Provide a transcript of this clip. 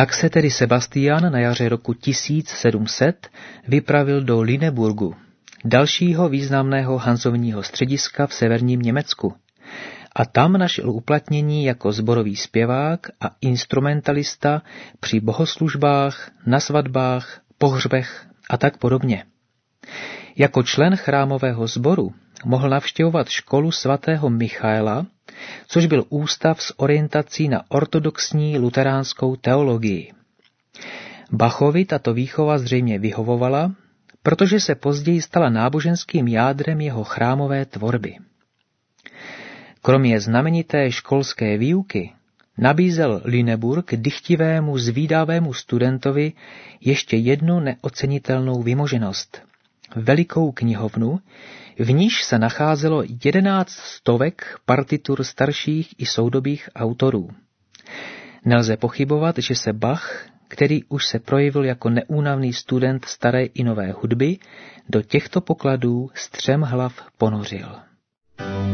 Tak se tedy Sebastian na jaře roku 1700 vypravil do Lüneburgu, dalšího významného Hansovního střediska v severním Německu, a tam našel uplatnění jako sborový zpěvák a instrumentalista při bohoslužbách, na svatbách, pohřbech a tak podobně. Jako člen chrámového sboru mohl navštěvovat školu svatého Michaela, což byl ústav s orientací na ortodoxní luteránskou teologii. Bachovi tato výchova zřejmě vyhovovala, protože se později stala náboženským jádrem jeho chrámové tvorby. Kromě znamenité školské výuky nabízel Lüneburg dychtivému zvídavému studentovi ještě jednu neocenitelnou vymoženost. Velikou knihovnu, v níž se nacházelo 11 stovek partitur starších i soudobých autorů. Nelze pochybovat, že se Bach, který už se projevil jako neúnavný student staré i nové hudby, do těchto pokladů střemhlav ponořil.